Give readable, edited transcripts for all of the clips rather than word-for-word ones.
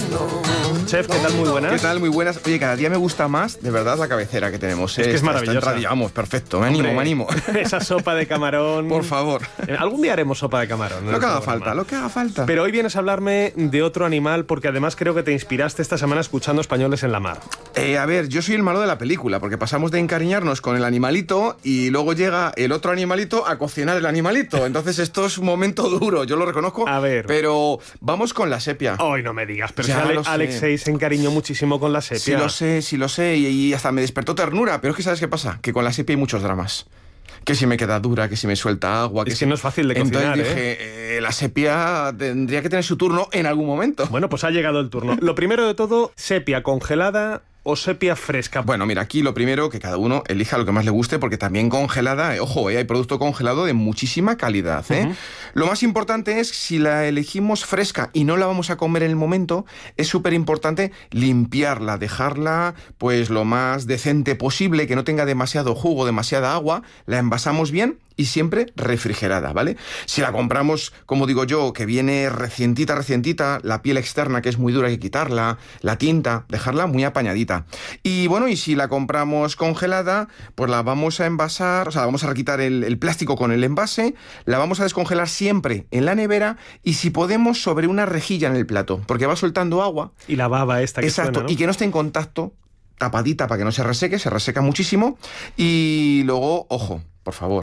Chef, ¿qué tal? Muy buenas. ¿Qué tal? Muy buenas. Oye, cada día me gusta más, de verdad, la cabecera que tenemos. Es que es maravillosa. Vamos, perfecto. Me animo. Esa sopa de camarón. Por favor. Algún día haremos sopa de camarón. Lo que haga falta. Pero hoy vienes a hablarme de otro animal, porque además creo que te inspiraste esta semana escuchando Españoles en la Mar. A ver, yo soy el malo de la película, porque pasamos de encariñarnos con el animalito y luego llega el otro animalito a cocinar el animalito. Entonces esto es un momento duro, yo lo reconozco. A ver. Pero vamos con la sepia. Hoy no me digas, pero Ya si lo sé. Alexei se encariñó muchísimo con la sepia. Sí lo sé, y hasta me despertó ternura. Pero es que ¿sabes qué pasa? Que con la sepia hay muchos dramas. Que si me queda dura, que si me suelta agua... Es que no es fácil de cocinar, Entonces dije, la sepia tendría que tener su turno en algún momento. Bueno, pues ha llegado el turno. Lo primero de todo, sepia congelada o sepia fresca. Bueno, mira, aquí lo primero, que cada uno elija lo que más le guste, porque también congelada, ojo, hay producto congelado de muchísima calidad, Uh-huh. Lo más importante es, si la elegimos fresca y no la vamos a comer en el momento, es súper importante limpiarla, dejarla pues lo más decente posible, que no tenga demasiado jugo, demasiada agua, la envasamos bien y siempre refrigerada, ¿vale? Si la compramos, como digo yo, que viene recientita, la piel externa, que es muy dura, hay que quitarla, la tinta, dejarla muy apañadita. Y bueno, y si la compramos congelada, pues la vamos a envasar, o sea, vamos a quitar el plástico con el envase, la vamos a descongelar siempre en la nevera y, si podemos, sobre una rejilla en el plato, porque va soltando agua. Y la baba esta que Exacto, suena, ¿no? y que no esté en contacto, tapadita para que no se reseca muchísimo. Y luego, ojo, por favor,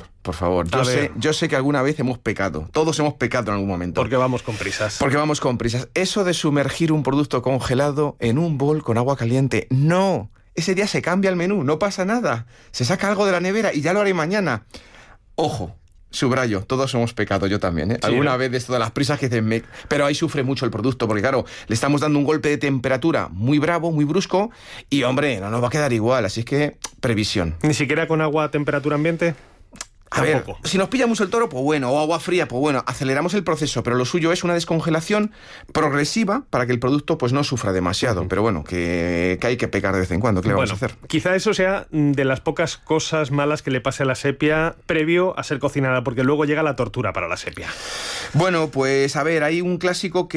yo sé que alguna vez hemos pecado, todos hemos pecado en algún momento. Porque vamos con prisas. Eso de sumergir un producto congelado en un bol con agua caliente, no. Ese día se cambia el menú, no pasa nada. Se saca algo de la nevera y ya lo haré mañana. Ojo. Subrayo, todos hemos pecado, yo también, Sí, alguna vez de esto de las prisas que dicen, pero ahí sufre mucho el producto, porque claro, le estamos dando un golpe de temperatura muy bravo, muy brusco, y hombre, no nos va a quedar igual, así es que previsión. ¿Ni siquiera con agua a temperatura ambiente? A ver, Tampoco. si nos pilla mucho el toro, pues bueno, o agua fría, pues bueno, aceleramos el proceso, pero lo suyo es una descongelación progresiva para que el producto pues no sufra demasiado. Pero bueno, que hay que pecar de vez en cuando, ¿qué le vamos a hacer? Quizá eso sea de las pocas cosas malas que le pase a la sepia previo a ser cocinada, porque luego llega la tortura para la sepia. Bueno, pues a ver, hay un clásico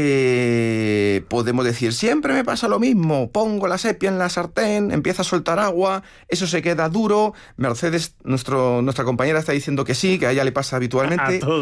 que podemos decir, siempre me pasa lo mismo, pongo la sepia en la sartén, empieza a soltar agua, eso se queda duro. Mercedes, nuestra compañera, está diciendo que sí, que a ella le pasa habitualmente.